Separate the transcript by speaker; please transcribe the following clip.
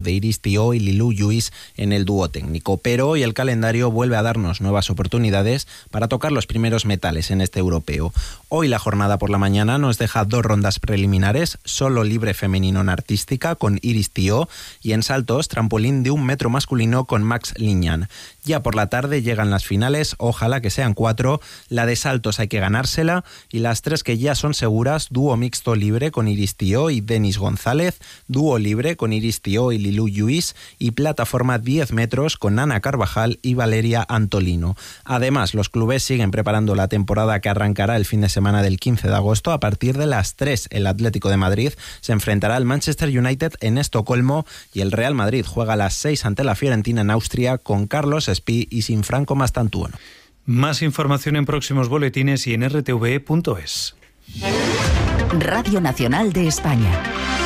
Speaker 1: de Iris Tío y Lilou Lluís en el dúo técnico. Pero hoy el calendario vuelve a darnos nuevas oportunidades para tocar los primeros metales en este europeo. Hoy la jornada por la mañana nos deja 2 rondas preliminares, solo libre femenino en artística con Iris Tío y en saltos trampolín de 1 metro masculino con Max Lignan. Ya por la tarde llegan las finales, ojalá que sean 4, la de saltos hay que ganársela y las 3 que ya son seguras, dúo mixto libre con Iris Tío y Denis González, dúo libre con Iris Tío y Lilou Lluís y plataforma 10 metros con Ana Carvajal y Valeria Antolino. Además, los clubes siguen preparando la temporada que arrancará el fin de semana del 15 de agosto. A partir de las 3, el Atlético de Madrid se enfrentará al Manchester United en Estocolmo y el Real Madrid juega a las 6 ante la Fiorentina en Austria con Carlos Espí y sin Franco Mastantuono.
Speaker 2: Más información en próximos boletines y en rtve.es.
Speaker 3: Radio Nacional de España.